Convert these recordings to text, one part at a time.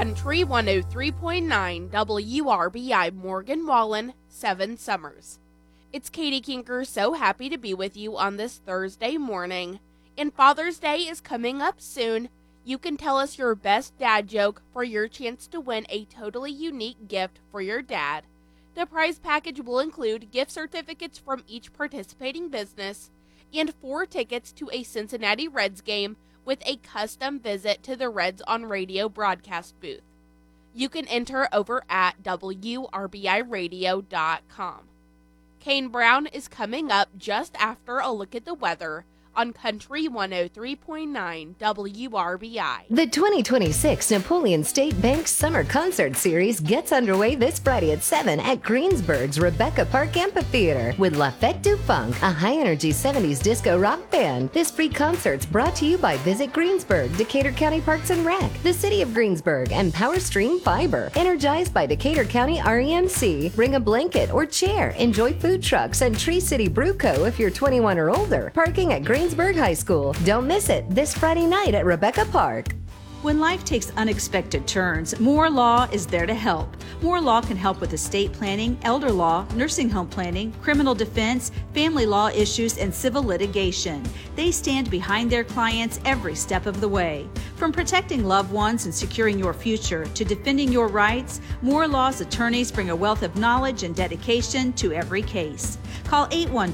Country 103.9 WRBI Morgan Wallen, 7 Summers. It's Katie Kinker, so happy to be with you on this Thursday morning. And Father's Day is coming up soon. You can tell us your best dad joke for your chance to win a totally unique gift for your dad. The prize package will include gift certificates from each participating business and 4 tickets to a Cincinnati Reds game with a custom visit to the Reds on Radio broadcast booth. You can enter over at WRBIRadio.com. Kane Brown is coming up just after a look at the weather on Country 103.9 WRBI. The 2026 Napoleon State Bank Summer Concert Series gets underway this Friday at 7 at Greensburg's Rebecca Park Amphitheater with La Fête du Funk, a high-energy 70s disco rock band. This free concert's brought to you by Visit Greensburg, Decatur County Parks and Rec, the City of Greensburg, and PowerStream Fiber. Energized by Decatur County REMC. Bring a blanket or chair. Enjoy food trucks and Tree City Brew Co. if you're 21 or older. Parking at Greensburg High School. Don't miss it this Friday night at Rebecca Park. When life takes unexpected turns, Moore Law is there to help. Moore Law can help with estate planning, elder law, nursing home planning, criminal defense, family law issues, and civil litigation. They stand behind their clients every step of the way. From protecting loved ones and securing your future to defending your rights, Moore Law's attorneys bring a wealth of knowledge and dedication to every case. Call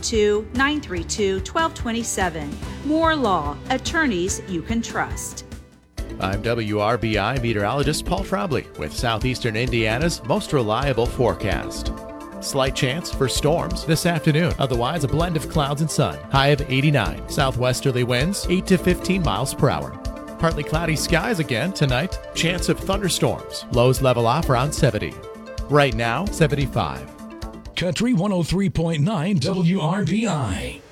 812-932-1227. Moore Law, attorneys you can trust. I'm WRBI meteorologist Paul Trombley with Southeastern Indiana's most reliable forecast. Slight chance for storms this afternoon. Otherwise, a blend of clouds and sun. High of 89. Southwesterly winds 8 to 15 miles per hour. Partly cloudy skies again tonight. Chance of thunderstorms. Lows level off around 70. Right now, 75. Country 103.9 WRBI.